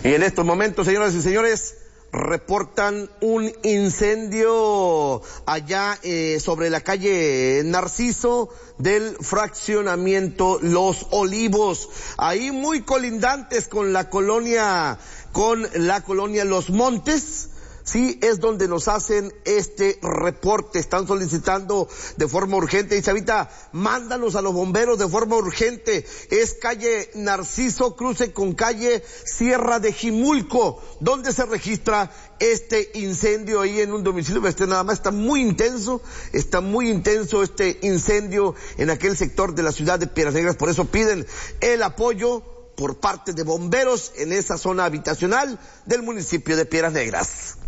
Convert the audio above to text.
Y en estos momentos, señoras y señores, reportan un incendio allá sobre la calle Narciso del fraccionamiento Los Olivos, ahí muy colindantes con la colonia Los Montes. Sí, es donde nos hacen este reporte. Están solicitando de forma urgente. Dice, Chavita, mándanos a los bomberos de forma urgente. Es calle Narciso, cruce con calle Sierra de Jimulco, donde se registra este incendio ahí en un domicilio. Nada más está muy intenso este incendio en aquel sector de la ciudad de Piedras Negras. Por eso piden el apoyo por parte de bomberos en esa zona habitacional del municipio de Piedras Negras.